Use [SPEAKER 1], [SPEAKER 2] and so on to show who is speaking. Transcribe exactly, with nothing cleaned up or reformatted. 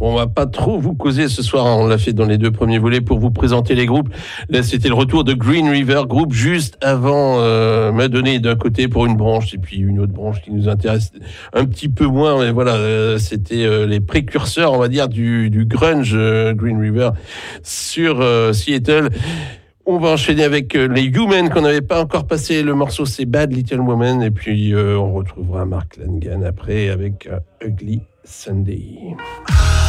[SPEAKER 1] Bon, on va pas trop vous causer ce soir, hein. On l'a fait dans les deux premiers volets pour vous présenter les groupes. Là, c'était le retour de Green River, groupe juste avant euh, Madonna d'un côté pour une branche et puis une autre branche qui nous intéresse un petit peu moins. Mais voilà, euh, c'était euh, les précurseurs, on va dire, du, du grunge, euh, Green River sur euh, Seattle. On va enchaîner avec euh, les Human qu'on n'avait pas encore passé. Le morceau, c'est Bad Little Woman. Et puis, euh, on retrouvera Mark Lanegan après avec euh, Ugly Sunday.